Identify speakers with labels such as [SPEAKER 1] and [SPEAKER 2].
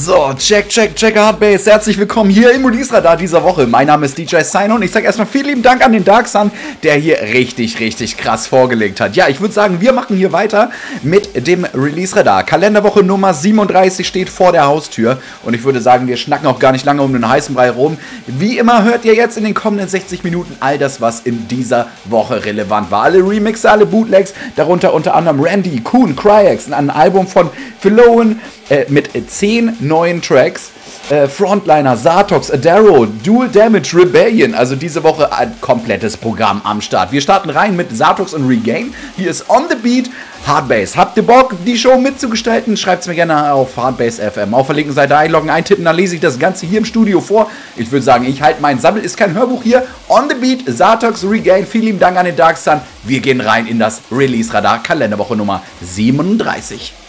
[SPEAKER 1] So, check, Hardbase. Herzlich willkommen hier im Release-Radar dieser Woche. Mein Name ist DJ Sino und ich sage erstmal vielen lieben Dank an den Dark Sun, der hier richtig krass vorgelegt hat. Ja, ich würde sagen, wir machen hier weiter mit dem Release-Radar. Kalenderwoche Nummer 37 steht vor der Haustür und ich würde sagen, wir schnacken auch gar nicht lange um den heißen Brei rum. Wie immer hört ihr jetzt in den kommenden 60 Minuten all das, was in dieser Woche relevant war. Alle Remixe, alle Bootlegs, darunter unter anderem Randy, Kuhn, Cryax, ein Album von Philoen mit 10 neuen Tracks. Frontliner, Sartox, Adaro, Dual Damage, Rebellion. Also diese Woche ein komplettes Programm am Start. Wir starten rein mit Sartox und Regain. Hier ist On The Beat Hardbase. Habt ihr Bock, die Show mitzugestalten? Schreibt es mir gerne auf Hardbase FM. Auf der linken Seite einloggen, eintippen, dann lese ich das Ganze hier im Studio vor. Ich würde sagen, ich halte meinen Sammel. Ist kein Hörbuch hier. On The Beat, Sartox, Regain. Vielen lieben Dank an den Dark Sun. Wir gehen rein in das Release-Radar, Kalenderwoche Nummer 37.